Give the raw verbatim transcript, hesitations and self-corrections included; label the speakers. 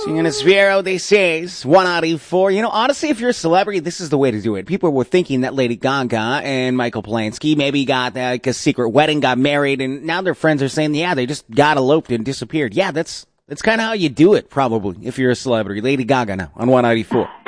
Speaker 1: Seeing as Vero, they say, one ninety-four. You know, honestly, if you're a celebrity, this is the way to do it. People were thinking that Lady Gaga and Michael Polanski maybe got uh, like a secret wedding, got married, and now their friends are saying, yeah, they just got eloped and disappeared. Yeah, that's that's kind of how you do it, probably, if you're a celebrity. Lady Gaga now on one ninety-four.